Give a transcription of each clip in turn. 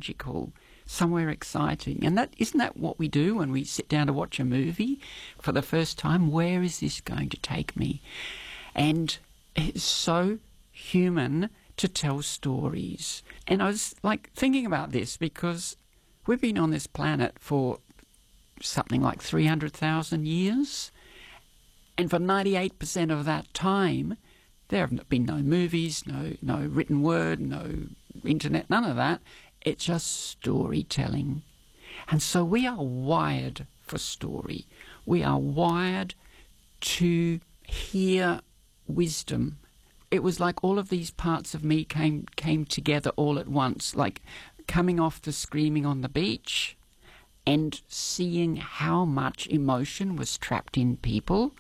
magical, somewhere exciting. And isn't that what we do when we sit down to watch a movie for the first time? Where is this going to take me? And it's so human to tell stories. And I was thinking about this because we've been on this planet for something like 300,000 years. And for 98% of that time, there have been no movies, no written word, no internet, none of that. It's just storytelling. And so we are wired for story. We are wired to hear wisdom. It was like all of these parts of me came together all at once, like coming off the screaming on the beach and seeing how much emotion was trapped in people.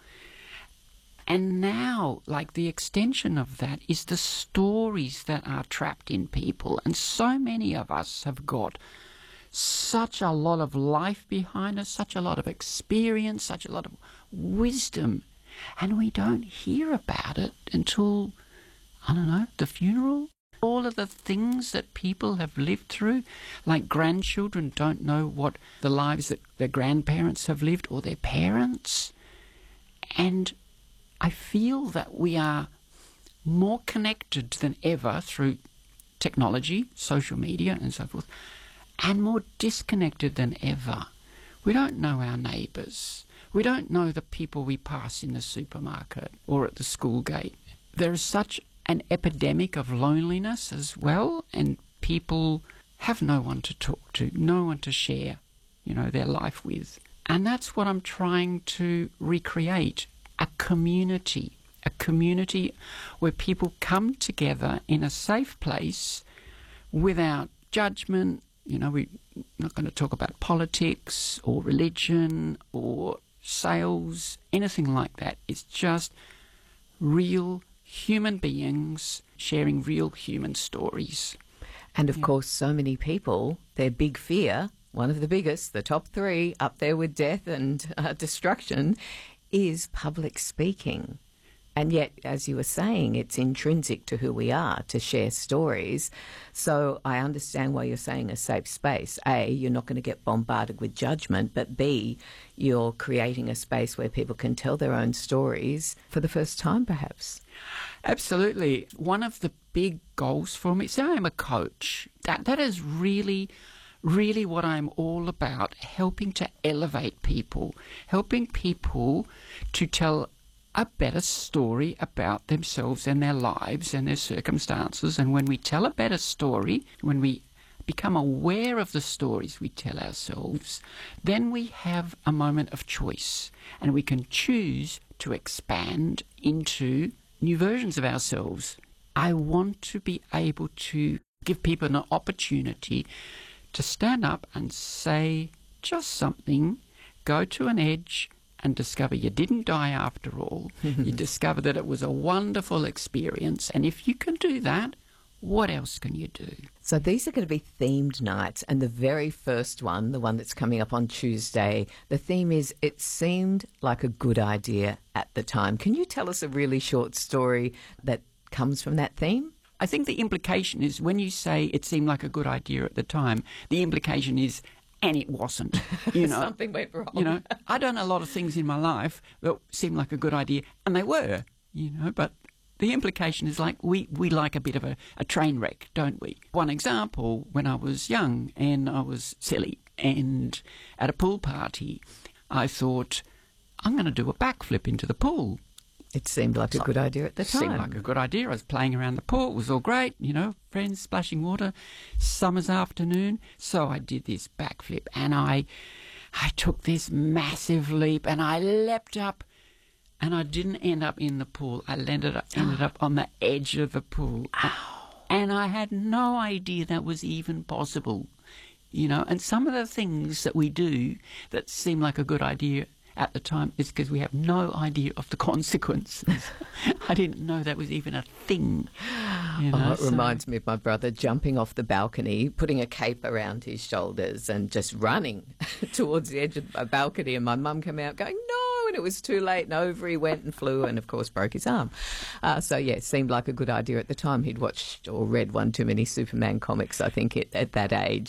And now, the extension of that is the stories that are trapped in people. And so many of us have got such a lot of life behind us, such a lot of experience, such a lot of wisdom. And we don't hear about it until, the funeral. All of the things that people have lived through, like grandchildren don't know what the lives that their grandparents have lived or their parents. And I feel that we are more connected than ever through technology, social media and so forth, and more disconnected than ever. We don't know our neighbours. We don't know the people we pass in the supermarket or at the school gate. There is such an epidemic of loneliness as well, and people have no one to talk to, no one to share, their life with. And that's what I'm trying to recreate. A community where people come together in a safe place without judgment. We're not going to talk about politics or religion or sales, anything like that. It's just real human beings sharing real human stories. And of course, so many people, their big fear, one of the biggest, the top three, up there with death and destruction, is public speaking. And yet, as you were saying, it's intrinsic to who we are to share stories. So I understand why you're saying a safe space. A, you're not going to get bombarded with judgment, but B, you're creating a space where people can tell their own stories for the first time, perhaps. Absolutely. One of the big goals for me, say I'm a coach, that is really what I'm all about, helping to elevate people, helping people to tell a better story about themselves and their lives and their circumstances. And when we tell a better story, when we become aware of the stories we tell ourselves, then we have a moment of choice and we can choose to expand into new versions of ourselves. I want to be able to give people an opportunity to stand up and say just something, go to an edge and discover you didn't die after all. You discover that it was a wonderful experience. And if you can do that, what else can you do? So these are going to be themed nights. And the very first one, the one that's coming up on Tuesday, the theme is It Seemed Like a Good Idea at the Time. Can you tell us a really short story that comes from that theme? I think the implication is when you say it seemed like a good idea at the time, the implication is, and it wasn't. Something went wrong. I've done a lot of things in my life that seemed like a good idea, and they were, but the implication is we like a bit of a train wreck, don't we? One example, when I was young and I was silly, and at a pool party, I thought, I'm going to do a backflip into the pool. It seemed like a good idea at the time. It seemed like a good idea. I was playing around the pool. It was all great, friends splashing water, summer's afternoon. So I did this backflip and I took this massive leap and I leapt up and I didn't end up in the pool. I ended up on the edge of the pool. And I had no idea that was even possible, And some of the things that we do that seem like a good idea at the time is because we have no idea of the consequences. I didn't know that was even a thing. It reminds me of my brother jumping off the balcony, putting a cape around his shoulders and just running towards the edge of a balcony, and my mum came out going, no, and it was too late, and over he went and flew and, of course, broke his arm. It seemed like a good idea at the time. He'd watched or read one too many Superman comics, I think, at that age.